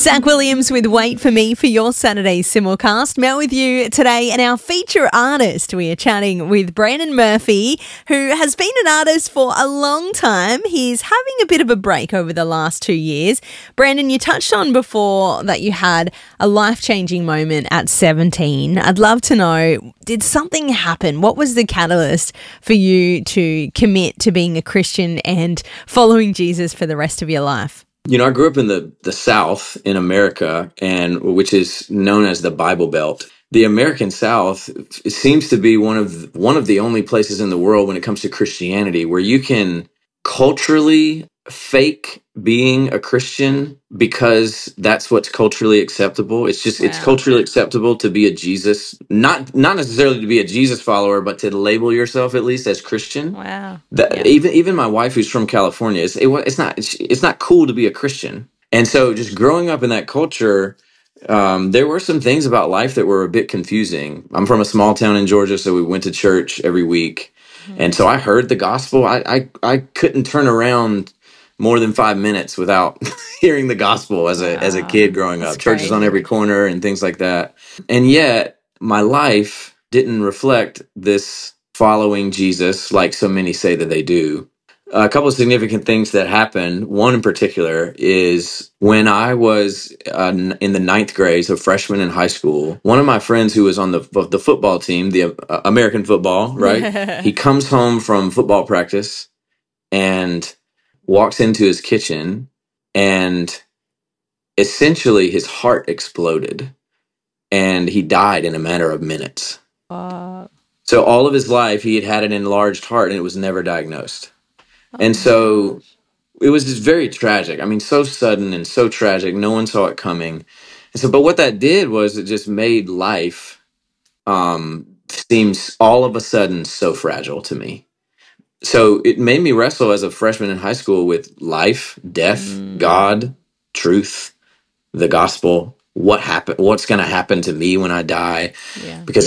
Zach Williams with Wait For Me for your Saturday simulcast. Mel with you today, and our feature artist, we are chatting with Brandon Murphy, who has been an artist for a long time. He's having a bit of a break over the last 2 years. Brandon, you touched on before that you had a life-changing moment at 17. I'd love to know, did something happen? What was the catalyst for you to commit to being a Christian and following Jesus for the rest of your life? You know, I grew up in the South in America, and which is known as the Bible Belt. The American South seems to be one of the only places in the world when it comes to Christianity where you can culturally fake being a Christian because that's what's culturally acceptable. It's culturally acceptable to be a Jesus, not necessarily to be a Jesus follower, but to label yourself at least as Christian. Wow. Even my wife, who's from California, it's not cool to be a Christian. And so just growing up in that culture, there were some things about life that were a bit confusing. I'm from a small town in Georgia, so we went to church every week. And so I heard the gospel. I couldn't turn around more than 5 minutes without hearing the gospel as a kid growing up. Churches on every corner and things like that. And yet my life didn't reflect this following Jesus like so many say that they do. A couple of significant things that happened. One in particular is when I was in the ninth grade, so freshman in high school, one of my friends who was on the football team, the American football, right? He comes home from football practice and walks into his kitchen, and essentially his heart exploded and he died in a matter of minutes. So all of his life he had an enlarged heart and it was never diagnosed. And so it was just very tragic. I mean, so sudden and so tragic. No one saw it coming. And so, but what that did was it just made life seem all of a sudden so fragile to me. So it made me wrestle as a freshman in high school with life, death, God, truth, the gospel. What happened? What's going to happen to me when I die? Because